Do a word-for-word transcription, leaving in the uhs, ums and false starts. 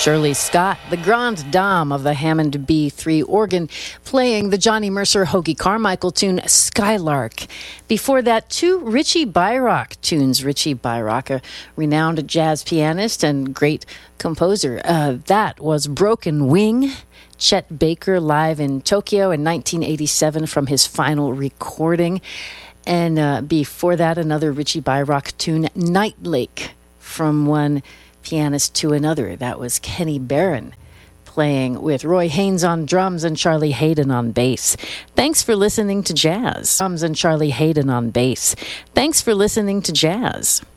Shirley Scott, the grande dame of the Hammond B three organ, playing the Johnny Mercer Hoagie Carmichael tune Skylark. Before that, two Richie Bayrock tunes. Richie Bayrock, a renowned jazz pianist and great composer. Uh, that was Broken Wing, Chet Baker live in Tokyo in nineteen eighty-seven from his final recording. And uh, before that, another Richie Bayrock tune, Night Lake, from one pianist to another. That was Kenny Barron playing with Roy Haynes on drums and Charlie Hayden on bass. Thanks for listening to Jazz. Drums and Charlie Hayden on bass. Thanks for listening to Jazz.